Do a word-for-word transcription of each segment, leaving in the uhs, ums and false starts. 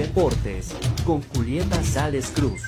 Deportes con Julieta Sales Cruz.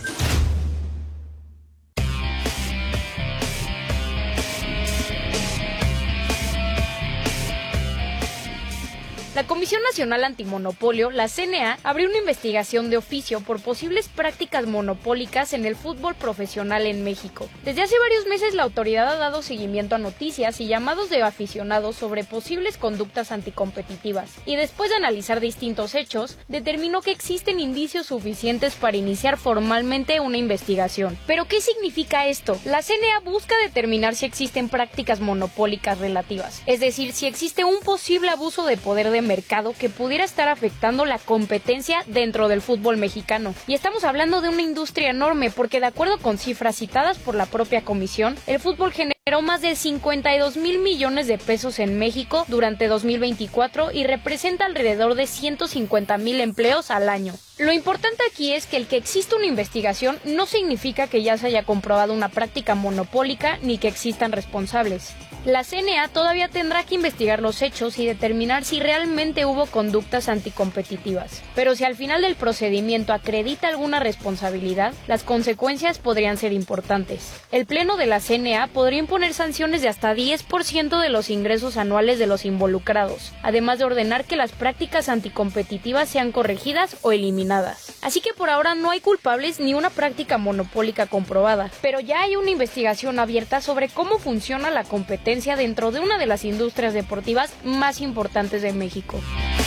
La Comisión Nacional Antimonopolio, la C N A, abrió una investigación de oficio por posibles prácticas monopólicas en el fútbol profesional en México. Desde hace varios meses la autoridad ha dado seguimiento a noticias y llamados de aficionados sobre posibles conductas anticompetitivas, y después de analizar distintos hechos, determinó que existen indicios suficientes para iniciar formalmente una investigación. ¿Pero qué significa esto? La C N A busca determinar si existen prácticas monopólicas relativas, es decir, si existe un posible abuso de poder de mercado que pudiera estar afectando la competencia dentro del fútbol mexicano. Y estamos hablando de una industria enorme porque, de acuerdo con cifras citadas por la propia comisión, el fútbol generó más de cincuenta y dos mil millones de pesos en México durante dos mil veinticuatro y representa alrededor de ciento cincuenta mil empleos al año. Lo importante aquí es que el que exista una investigación no significa que ya se haya comprobado una práctica monopólica ni que existan responsables. La C N A todavía tendrá que investigar los hechos y determinar si realmente hubo conductas anticompetitivas. Pero si al final del procedimiento acredita alguna responsabilidad, las consecuencias podrían ser importantes. El Pleno de la C N A podría imponer sanciones de hasta diez por ciento de los ingresos anuales de los involucrados, además de ordenar que las prácticas anticompetitivas sean corregidas o eliminadas. Así que por ahora no hay culpables ni una práctica monopólica comprobada, pero ya hay una investigación abierta sobre cómo funciona la competencia dentro de una de las industrias deportivas más importantes de México.